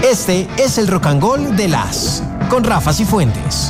Este es el Rock and Roll de las con Rafa Cifuentes.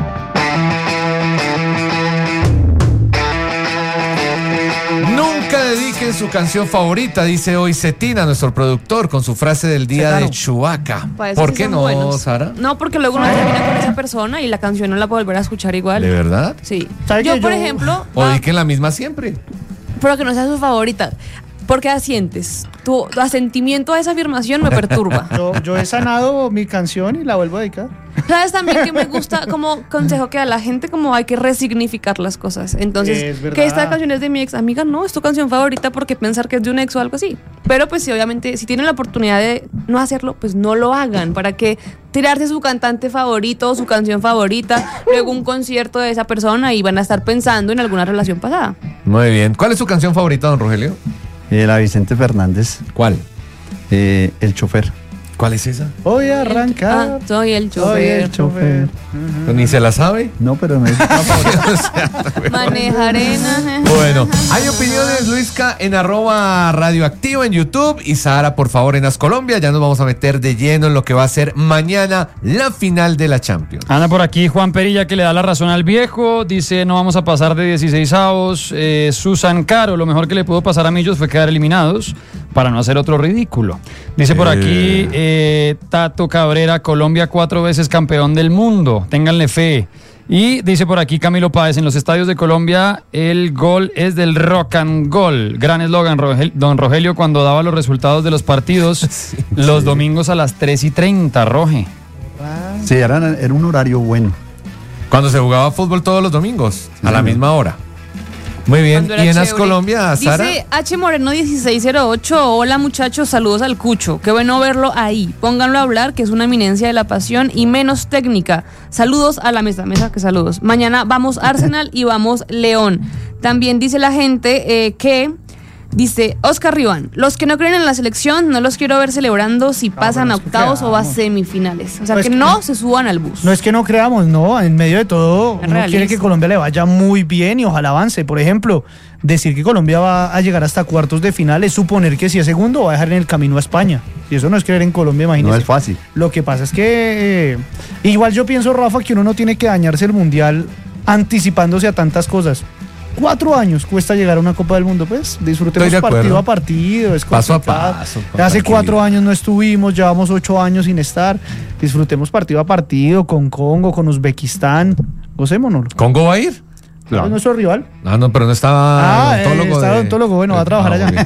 Nunca dediquen su canción favorita, dice hoy Cetina, nuestro productor, con su frase del día de Chewbacca. ¿Por qué no, buenos, Sara? No, porque luego uno termina con esa persona y la canción no la puede volver a escuchar igual. ¿De verdad? Sí. Yo, por ejemplo... O dediquen la misma siempre. Pero que no sea su favorita. ¿Por qué asientes? Tu asentimiento a esa afirmación me perturba. Yo he sanado mi canción y la vuelvo a dedicar. ¿Sabes también que me gusta como consejo que a la gente como hay que resignificar las cosas? Entonces, que esta canción es de mi ex amiga, no, es tu canción favorita porque pensar que es de un ex o algo así. Pero pues sí, obviamente, si tienen la oportunidad de no hacerlo, pues no lo hagan. ¿Para que tirarse su cantante favorito o su canción favorita, luego un concierto de esa persona y van a estar pensando en alguna relación pasada? Muy bien. ¿Cuál es su canción favorita, don Rogelio? La Vicente Fernández. ¿Cuál? El chofer. ¿Cuál es esa? Voy a arrancar. Soy el chofer. Soy el chofer. ¿Ni se la sabe? No, pero no es Maneja arena. Bueno, hay opiniones, Luisca, en @radioactivo en YouTube y Sara, por favor, en As Colombia. Ya nos vamos a meter de lleno en lo que va a ser mañana la final de la Champions. Anda por aquí Juan Perilla, que le da la razón al viejo. Dice, no vamos a pasar de 16avos. Susan Caro, lo mejor que le pudo pasar a Millos fue quedar eliminados para no hacer otro ridículo. Dice por aquí Tato Cabrera, Colombia 4 veces campeón del mundo. Ténganle fe. Y dice por aquí Camilo Páez, en los estadios de Colombia el gol es del rock and roll. Gran eslogan, don Rogelio, cuando daba los resultados de los partidos los domingos a las 3:30, Roge. Sí, era un horario bueno. Cuando se jugaba fútbol todos los domingos, a la misma hora. Muy bien, y en As Colombia, Sara. Dice H. Moreno 1608, hola muchachos, saludos al Cucho, qué bueno verlo ahí, pónganlo a hablar, que es una eminencia de la pasión y menos técnica. Saludos a la mesa, que saludos. Mañana vamos Arsenal y vamos León. También dice la gente dice Oscar Riván, los que no creen en la selección no los quiero ver celebrando si pasan a octavos o a semifinales. O sea, pues que no se suban al bus. No es que no creamos, no, en medio de todo uno quiere que Colombia le vaya muy bien y ojalá avance. Por ejemplo, decir que Colombia va a llegar hasta cuartos de final es suponer que si es segundo va a dejar en el camino a España. Y eso no es creer en Colombia, imagínese. No es fácil. Lo que pasa es que igual yo pienso, Rafa, que uno no tiene que dañarse el mundial anticipándose a tantas cosas. 4 años cuesta llegar a una Copa del Mundo, pues disfrutemos partido a partido, es paso a paso. Hace 4 años no estuvimos, llevamos 8 años sin estar. Disfrutemos partido a partido con Congo, con Uzbekistán. Gocémonos. ¿Congo va a ir? Claro. ¿Es nuestro rival? No, pero no estaba odontólogo. Está odontólogo, bueno, va a trabajar allá.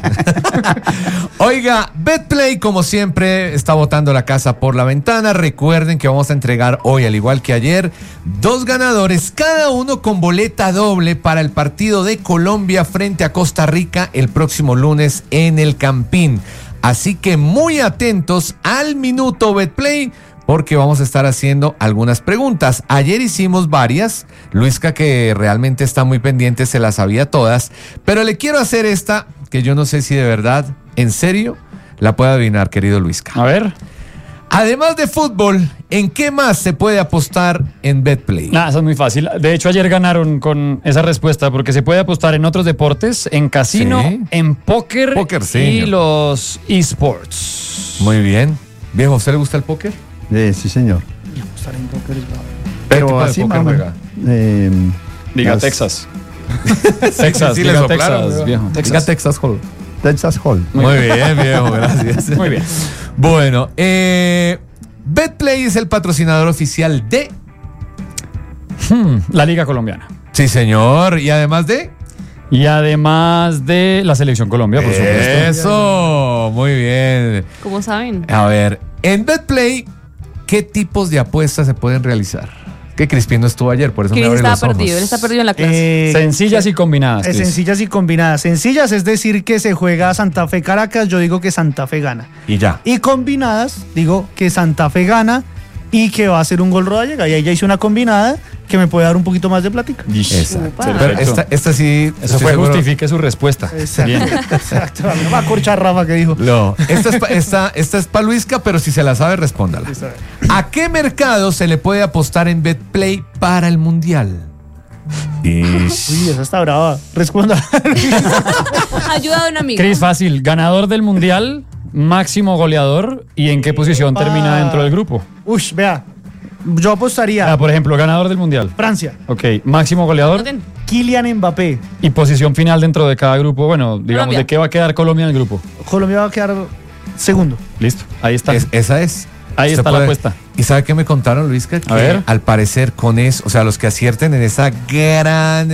Oiga, Betplay, como siempre, está botando la casa por la ventana. Recuerden que vamos a entregar hoy, al igual que ayer, 2 ganadores, cada uno con boleta doble para el partido de Colombia frente a Costa Rica el próximo lunes en el Campín. Así que muy atentos al minuto Betplay, porque vamos a estar haciendo algunas preguntas. Ayer hicimos varias, Luisca, que realmente está muy pendiente, se las sabía todas, pero le quiero hacer esta, que yo no sé si de verdad, en serio, la puede adivinar, querido Luisca. A ver. Además de fútbol, ¿en qué más se puede apostar en Betplay? Eso es muy fácil. De hecho, ayer ganaron con esa respuesta, porque se puede apostar en otros deportes, en casino, en póker y los esports. Muy bien. Viejo, ¿a usted le gusta el póker? Sí, señor. Apostar en póker es bravo. Pero así, diga Texas. Texas, sí, diga Texas, viejo. Diga Texas Hall. Texas Hall. Muy bien, viejo, gracias. Muy bien. Bueno, Betplay es el patrocinador oficial de la Liga Colombiana. Sí, señor. ¿Y además de? Y además de la Selección Colombia, por supuesto. Eso, muy bien. ¿Cómo saben? A ver, en Betplay, ¿qué tipos de apuestas se pueden realizar? Que Crispín no estuvo ayer, por eso me abre los ojos. Él está perdido en la clase. Sencillas y combinadas. Sencillas y combinadas. Sencillas es decir que se juega Santa Fe Caracas, yo digo que Santa Fe gana. Y ya. Y combinadas, digo que Santa Fe gana y que va a ser un gol Rodallega. Y ahí ya hice una combinada que me puede dar un poquito más de plática. Exacto. Pero esta sí. Eso fue, justifique su respuesta. Exacto. No va a corchar Rafa que dijo. No, esta es para Luisca, pero si se la sabe, respóndala. ¿A qué mercado se le puede apostar en Betplay para el Mundial? Uy, esa está brava. Responda. Ayuda de un amigo. Cris, fácil. Ganador del Mundial máximo goleador y en qué posición termina dentro del grupo. Vea, yo apostaría Por ejemplo, ganador del Mundial. Francia, Ok, máximo goleador Anoten. Kylian Mbappé. y posición final dentro de cada grupo. Bueno, digamos, Colombia. ¿de qué va a quedar Colombia en el grupo? Colombia va a quedar segundo. Listo, ahí está. Esa es. Ahí Usted está la apuesta. ¿Y sabe qué me contaron, Luisca? Que A ver. al parecer con eso, o sea, los que acierten en esa gran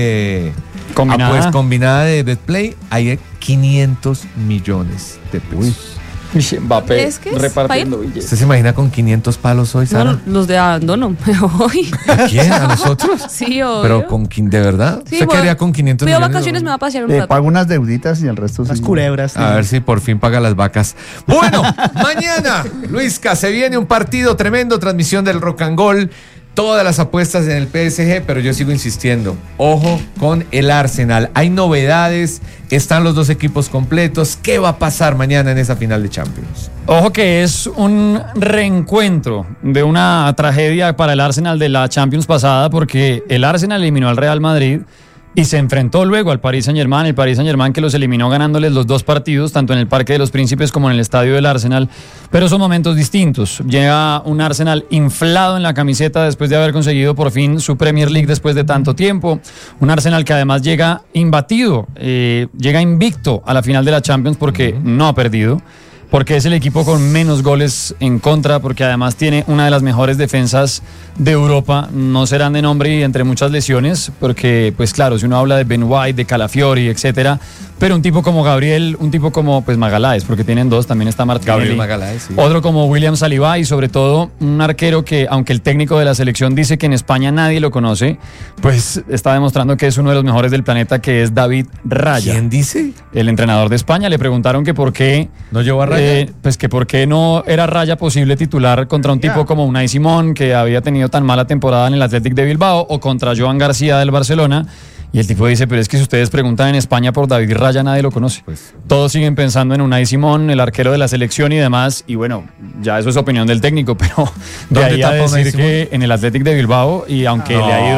combinada de Betplay, hay 500 millones de pesos. Mbappé ¿Es que es repartiendo país? billetes. ¿Usted se imagina con 500 palos hoy, Sara? No, los de abandono. Hoy. ¿A quién? ¿A nosotros? Sí, obvio. Pero ¿de verdad? Sí, ¿Usted qué haría con 500 Pido millones? vacaciones, me va a pasear un rato. Pago unas deuditas y el resto Las sí. culebras. A ver si por fin paga las vacas. Bueno, mañana, Luisca, se viene un partido tremendo, transmisión del Rock and Roll. Todas las apuestas en el PSG, pero yo sigo insistiendo. Ojo con el Arsenal. Hay novedades, están los dos equipos completos. ¿Qué va a pasar mañana en esa final de Champions? Ojo que es un reencuentro de una tragedia para el Arsenal de la Champions pasada, porque el Arsenal eliminó al Real Madrid y se enfrentó luego al Paris Saint-Germain, el Paris Saint-Germain que los eliminó ganándoles los dos partidos, tanto en el Parque de los Príncipes como en el estadio del Arsenal, pero son momentos distintos. Llega un Arsenal inflado en la camiseta después de haber conseguido por fin su Premier League después de tanto tiempo, un Arsenal que además llega imbatido, llega invicto a la final de la Champions porque no ha perdido, porque es el equipo con menos goles en contra, porque además tiene una de las mejores defensas de Europa. No serán de nombre y entre muchas lesiones, porque pues claro, si uno habla de Ben White, de Calafiori, etcétera, pero un tipo como Gabriel, un tipo como pues Magaláes, porque tienen dos, también está Martinelli. Gabriel Magaláes, sí. Otro como William Saliba y sobre todo un arquero que, aunque el técnico de la selección dice que en España nadie lo conoce, pues está demostrando que es uno de los mejores del planeta, que es David Raya. ¿Quién dice? El entrenador de España. Le preguntaron que por qué ¿No llevó a Raya? pues que por qué no era Raya posible titular contra un tipo como Unai Simón, que había tenido tan mala temporada en el Athletic de Bilbao, o contra Joan García del Barcelona. Y el tipo dice, pero es que si ustedes preguntan en España por David Raya, nadie lo conoce. Pues, Todos siguen pensando en Unai Simón, el arquero de la selección y demás. Y bueno, ya eso es opinión del técnico, pero de ¿Dónde ahí a tapa Unai decir que en el Athletic de Bilbao, y aunque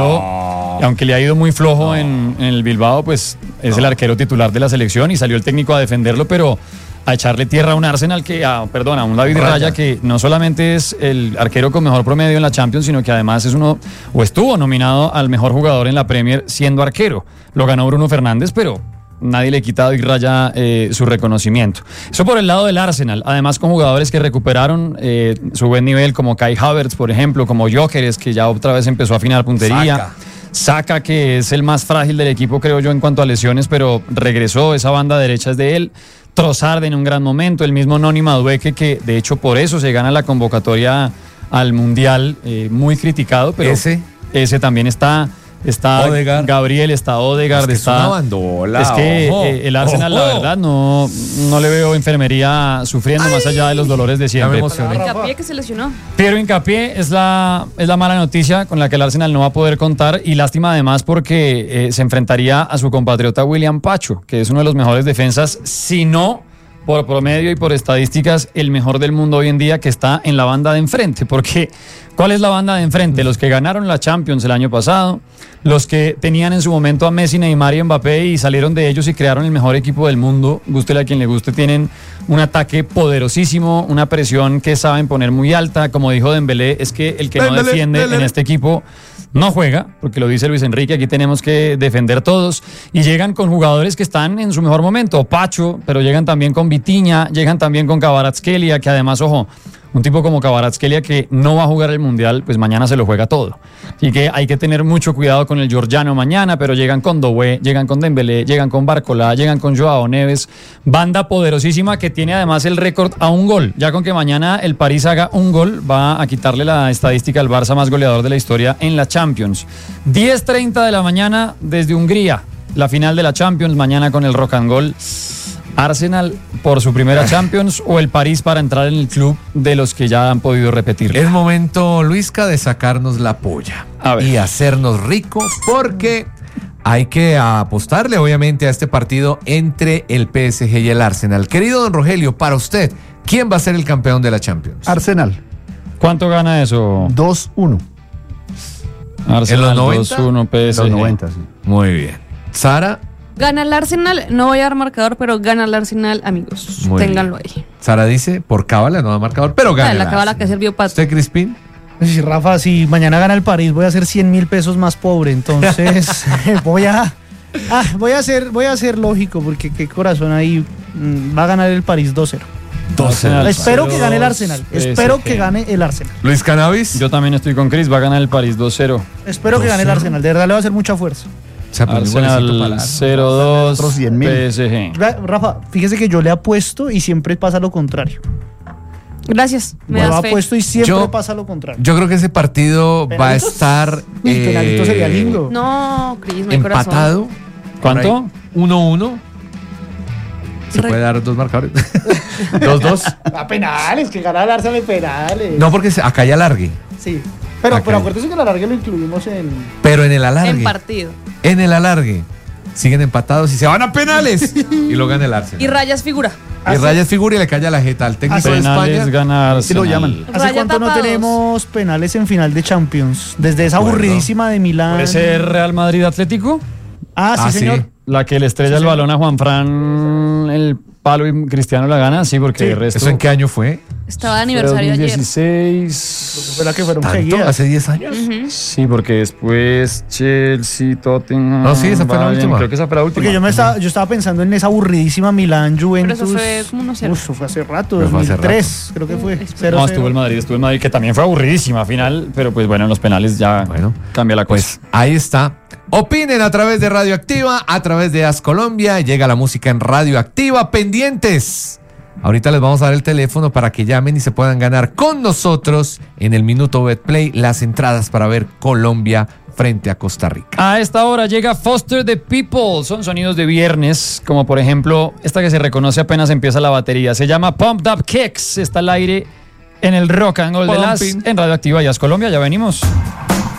le ha ido muy flojo en el Bilbao, pues es el arquero titular de la selección y salió el técnico a defenderlo, pero a echarle tierra a un Arsenal a un David Raya que no solamente es el arquero con mejor promedio en la Champions, sino que además es estuvo nominado al mejor jugador en la Premier siendo arquero. Lo ganó Bruno Fernández, pero nadie le quita a David Raya su reconocimiento. Eso por el lado del Arsenal, además con jugadores que recuperaron su buen nivel, como Kai Havertz, por ejemplo, como Gyökeres, que ya otra vez empezó a afinar puntería. Saka, que es el más frágil del equipo, creo yo, en cuanto a lesiones, pero regresó, esa banda derecha es de él. Trossard en un gran momento, el mismo Noni Madueke, que de hecho por eso se gana la convocatoria al Mundial, muy criticado, pero ese también está Odegaard. Gabriel, está Odegaard, es una bandola. Es que ojo, el Arsenal, ojo. la verdad, no le veo enfermería sufriendo más allá de los dolores de siempre. Hincapié que se lesionó. Pero Hincapié es la mala noticia con la que el Arsenal no va a poder contar, y lástima además porque se enfrentaría a su compatriota William Pacho, que es uno de los mejores defensas, si no por promedio y por estadísticas, el mejor del mundo hoy en día, que está en la banda de enfrente. Porque, ¿cuál es la banda de enfrente? Los que ganaron la Champions el año pasado, los que tenían en su momento a Messi, Neymar y Mbappé y salieron de ellos y crearon el mejor equipo del mundo. Gústele a quien le guste, tienen un ataque poderosísimo, una presión que saben poner muy alta. Como dijo Dembélé, es que el que no defiende en este equipo no juega, porque lo dice Luis Enrique, aquí tenemos que defender todos, y llegan con jugadores que están en su mejor momento, Pacho, pero llegan también con Vitinha, llegan también con Kvaratskhelia, que además, ojo, un tipo como Kvaratskhelia que no va a jugar el Mundial, pues mañana se lo juega todo. Así que hay que tener mucho cuidado con el Georgiano mañana, pero llegan con Doué, llegan con Dembélé, llegan con Barcola, llegan con Joao Neves, banda poderosísima que tiene además el récord a un gol. Ya con que mañana el París haga un gol, va a quitarle la estadística al Barça más goleador de la historia en la Champions. 10:30 de la mañana desde Hungría, la final de la Champions, mañana con el Rock and Roll. Arsenal por su primera Champions o el París para entrar en el club de los que ya han podido repetir. Es momento, Luisca, de sacarnos la polla y hacernos ricos, porque hay que apostarle obviamente a este partido entre el PSG y el Arsenal. Querido don Rogelio, para usted, ¿quién va a ser el campeón de la Champions? Arsenal. ¿Cuánto gana eso? 2-1. Arsenal, ¿En los 90? 2-1 PSG. Los 90, sí. Muy bien. Sara. Gana el Arsenal, no voy a dar marcador, pero gana el Arsenal, amigos. Muy Ténganlo ahí. Sara dice, por cábala, no da marcador, pero gana. La cábala que sirvió para... ¿Usted, Crispín? Sí, Rafa, si mañana gana el París, voy a ser 100.000 pesos más pobre. Entonces, voy a ser lógico, porque qué corazón ahí. Va a ganar el París 2-0. Espero que gane el Arsenal. Espero que gane el Arsenal. Luis Cannabis. Yo también estoy con Chris, va a ganar el París 2-0. Espero que gane el Arsenal, de verdad le va a hacer mucha fuerza. Arsenal 0-2 PSG. Rafa, fíjese que yo le apuesto y siempre pasa lo contrario. Gracias. Me lo apuesto y siempre pasa lo contrario. Yo creo que ese partido va a estar penalito sería lindo. No, Cris, empatado. ¿Cuánto? 1-1. ¿Se puede dar 2 marcadores? 2-2. A penales, que gana el Arsenal en penales. No, porque acá hay alargue. Sí. Pero acuérdese que el alargue lo incluimos en... Pero en el alargue. En partido. En el alargue. Siguen empatados y se van a penales. Y lo gana el Arsenal. Y Rayas figura. Y Rayas figura y le calla la jeta al técnico de España. Gana Arsenal. Sí lo llaman. ¿Hace cuánto no tenemos penales en final de Champions? Desde esa aburridísima de Milán. ¿Puede ser Real Madrid Atlético? Sí, señor. Sí. La que le estrella el balón a Juan Fran, el palo y Cristiano la gana, sí, porque el resto... ¿Eso en qué año fue? Estaba de aniversario ayer. 2016. Fue la que fueron ¿Tanto? seguidas. ¿Hace 10 años? Sí, porque después Chelsea, Tottenham... No, sí, esa fue la última. Creo que esa fue la última. Porque yo estaba pensando en esa aburridísima Milán Juventus. Pero eso fue como unos ceros. Eso fue hace rato, Pero fue hace 2003, creo que fue. 0-0. No, estuvo el Madrid, que también fue aburridísima final, pero pues bueno, en los penales ya cambia la cosa. Pues ahí está. Opinen a través de Radioactiva, a través de As Colombia. Llega la música en Radioactiva. Pendientes. Ahorita les vamos a dar el teléfono para que llamen y se puedan ganar con nosotros en el Minuto Betplay las entradas para ver Colombia frente a Costa Rica. A esta hora llega Foster the People. Son sonidos de viernes, como por ejemplo esta que se reconoce apenas empieza la batería. Se llama Pumped Up Kicks. Está al aire en el Rock and Roll de las en Radioactiva y As Colombia. Ya venimos.